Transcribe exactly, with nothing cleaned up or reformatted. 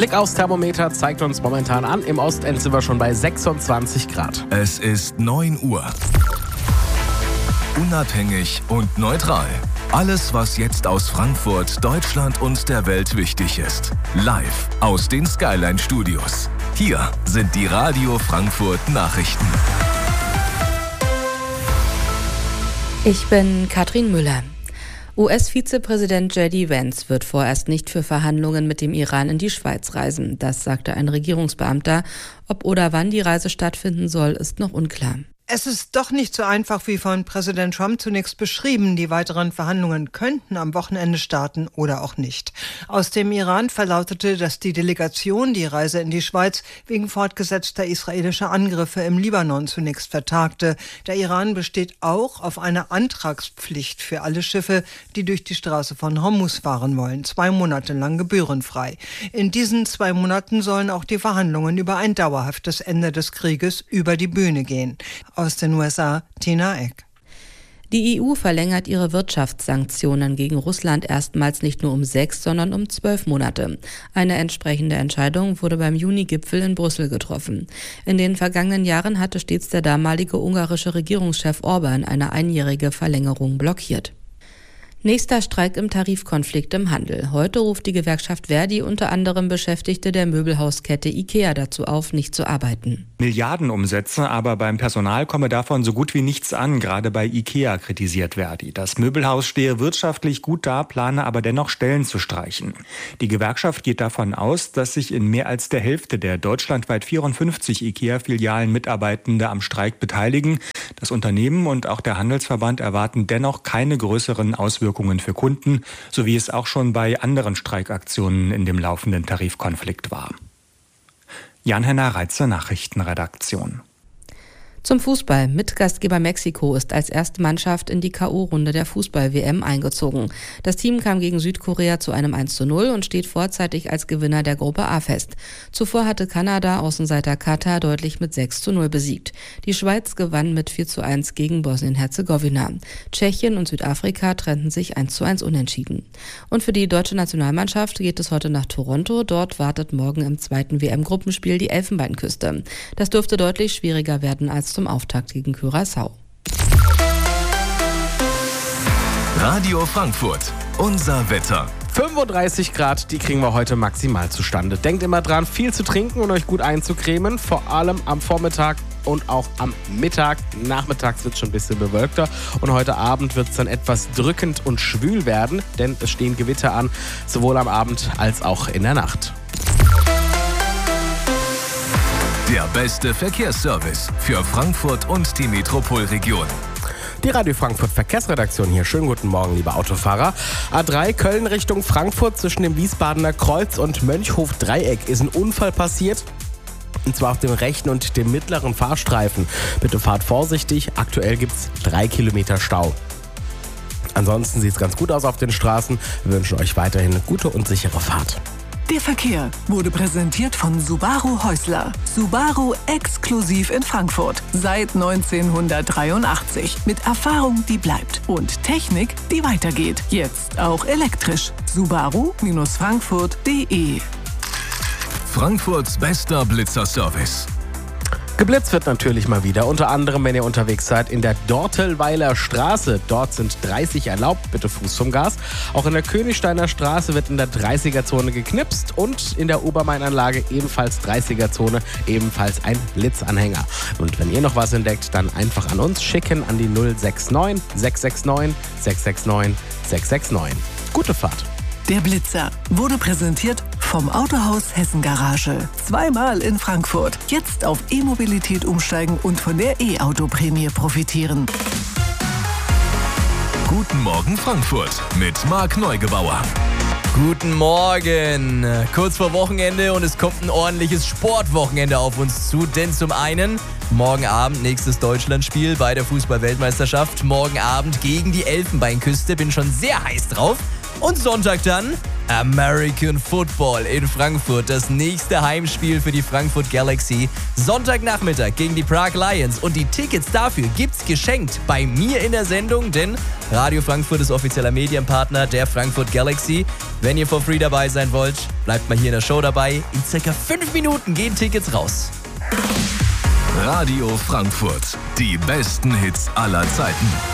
Blick aufs Thermometer zeigt uns momentan an, im Ostend sind wir schon bei sechsundzwanzig Grad. Es ist neun Uhr. Unabhängig und neutral. Alles, was jetzt aus Frankfurt, Deutschland und der Welt wichtig ist. Live aus den Skyline Studios. Hier sind die Radio Frankfurt Nachrichten. Ich bin Katrin Müller. U S-Vizepräsident J D Vance wird vorerst nicht für Verhandlungen mit dem Iran in die Schweiz reisen. Das sagte ein Regierungsbeamter. Ob oder wann die Reise stattfinden soll, ist noch unklar. Es ist doch nicht so einfach wie von Präsident Trump zunächst beschrieben. Die weiteren Verhandlungen könnten am Wochenende starten oder auch nicht. Aus dem Iran verlautete, dass die Delegation die Reise in die Schweiz wegen fortgesetzter israelischer Angriffe im Libanon zunächst vertagte. Der Iran besteht auch auf einer Antragspflicht für alle Schiffe, die durch die Straße von Hormuz fahren wollen. Zwei Monate lang gebührenfrei. In diesen zwei Monaten sollen auch die Verhandlungen über ein dauerhaftes Ende des Krieges über die Bühne gehen. Aus den U S A, Tina Eck. Die E U verlängert ihre Wirtschaftssanktionen gegen Russland erstmals nicht nur um sechs, sondern um zwölf Monate. Eine entsprechende Entscheidung wurde beim Juni-Gipfel in Brüssel getroffen. In den vergangenen Jahren hatte stets der damalige ungarische Regierungschef Orban eine einjährige Verlängerung blockiert. Nächster Streik im Tarifkonflikt im Handel. Heute ruft die Gewerkschaft Verdi unter anderem Beschäftigte der Möbelhauskette IKEA dazu auf, nicht zu arbeiten. Milliardenumsätze, aber beim Personal komme davon so gut wie nichts an. Gerade bei IKEA kritisiert Verdi. Das Möbelhaus stehe wirtschaftlich gut da, plane aber dennoch Stellen zu streichen. Die Gewerkschaft geht davon aus, dass sich in mehr als der Hälfte der deutschlandweit vierundfünfzig IKEA-Filialen Mitarbeitende am Streik beteiligen. Das Unternehmen und auch der Handelsverband erwarten dennoch keine größeren Auswirkungen für Kunden, so wie es auch schon bei anderen Streikaktionen in dem laufenden Tarifkonflikt war. Jan-Henner Reitze, Nachrichtenredaktion. Zum Fußball. Mitgastgeber Mexiko ist als erste Mannschaft in die K O-Runde der Fußball-W M eingezogen. Das Team kam gegen Südkorea zu einem eins zu null und steht vorzeitig als Gewinner der Gruppe A fest. Zuvor hatte Kanada Außenseiter Katar deutlich mit sechs zu null besiegt. Die Schweiz gewann mit vier zu eins gegen Bosnien-Herzegowina. Tschechien und Südafrika trennten sich eins zu eins unentschieden. Und für die deutsche Nationalmannschaft geht es heute nach Toronto. Dort wartet morgen im zweiten W M-Gruppenspiel die Elfenbeinküste. Das dürfte deutlich schwieriger werden als zum Auftakt gegen Curaçao. Radio Frankfurt, unser Wetter. fünfunddreißig Grad, die kriegen wir heute maximal zustande. Denkt immer dran, viel zu trinken und euch gut einzucremen, vor allem am Vormittag und auch am Mittag. Nachmittags wird es schon ein bisschen bewölkter und heute Abend wird es dann etwas drückend und schwül werden, denn es stehen Gewitter an, sowohl am Abend als auch in der Nacht. Der beste Verkehrsservice für Frankfurt und die Metropolregion. Die Radio Frankfurt Verkehrsredaktion hier. Schönen guten Morgen, liebe Autofahrer. A drei Köln Richtung Frankfurt zwischen dem Wiesbadener Kreuz und Mönchhof-Dreieck ist ein Unfall passiert. Und zwar auf dem rechten und dem mittleren Fahrstreifen. Bitte fahrt vorsichtig. Aktuell gibt es drei Kilometer Stau. Ansonsten sieht es ganz gut aus auf den Straßen. Wir wünschen euch weiterhin eine gute und sichere Fahrt. Der Verkehr wurde präsentiert von Subaru Häusler. Subaru exklusiv in Frankfurt. Seit neunzehnhundertdreiundachtzig. Mit Erfahrung, die bleibt. Und Technik, die weitergeht. Jetzt auch elektrisch. Subaru Frankfurt punkt de. Frankfurts bester Blitzerservice. Geblitzt wird natürlich mal wieder, unter anderem, wenn ihr unterwegs seid, in der Dortelweiler Straße. Dort sind dreißig erlaubt, bitte Fuß vom Gas. Auch in der Königsteiner Straße wird in der dreißiger-Zone geknipst und in der Obermainanlage ebenfalls dreißiger-Zone, ebenfalls ein Blitzanhänger. Und wenn ihr noch was entdeckt, dann einfach an uns schicken an die null sechs neun sechs sechs neun sechs sechs neun sechs sechs neun. Gute Fahrt! Der Blitzer wurde präsentiert vom Autohaus Hessen Garage. Zweimal in Frankfurt. Jetzt auf E-Mobilität umsteigen und von der E-Auto-Prämie profitieren. Guten Morgen Frankfurt mit Marc Neugebauer. Guten Morgen. Kurz vor Wochenende und es kommt ein ordentliches Sportwochenende auf uns zu. Denn zum einen morgen Abend nächstes Deutschlandspiel bei der Fußball-Weltmeisterschaft. Morgen Abend gegen die Elfenbeinküste. Bin schon sehr heiß drauf. Und Sonntag dann American Football in Frankfurt. Das nächste Heimspiel für die Frankfurt Galaxy. Sonntagnachmittag gegen die Prague Lions. Und die Tickets dafür gibt's geschenkt bei mir in der Sendung, denn Radio Frankfurt ist offizieller Medienpartner der Frankfurt Galaxy. Wenn ihr for free dabei sein wollt, bleibt mal hier in der Show dabei. In circa fünf Minuten gehen Tickets raus. Radio Frankfurt. Die besten Hits aller Zeiten.